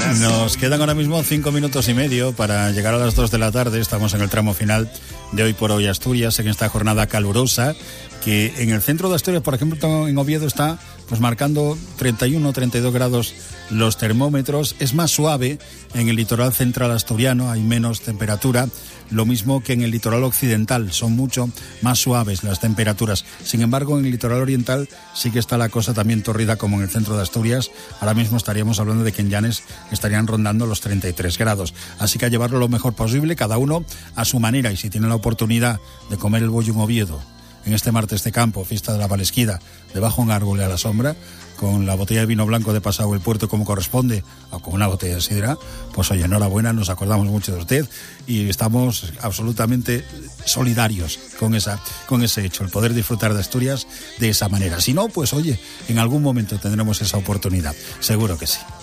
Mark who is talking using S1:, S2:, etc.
S1: Nos quedan ahora mismo 5 minutos y medio para llegar a las 2 de la tarde. Estamos en el tramo final de Hoy por Hoy Asturias, en esta jornada calurosa, que en el centro de Asturias, por ejemplo, en Oviedo está pues marcando 31, 32 grados los termómetros. Es más suave en el litoral central asturiano, hay menos temperatura, lo mismo que en el litoral occidental, son mucho más suaves las temperaturas. Sin embargo, en el litoral oriental sí que está la cosa también torrida como en el centro de Asturias. Ahora mismo estaríamos hablando de que en Llanes estarían rondando los 33 grados. Así que a llevarlo lo mejor posible, cada uno a su manera, y si tienen la oportunidad de comer el bollo en Oviedo en este martes de campo, fiesta de la Valesquida, debajo de un árbol y a la sombra, con la botella de vino blanco de Pasado el Puerto como corresponde, o con una botella de sidra, pues oye, enhorabuena, nos acordamos mucho de usted y estamos absolutamente solidarios con ese hecho, el poder disfrutar de Asturias de esa manera. Si no, pues oye, en algún momento tendremos esa oportunidad, seguro que sí.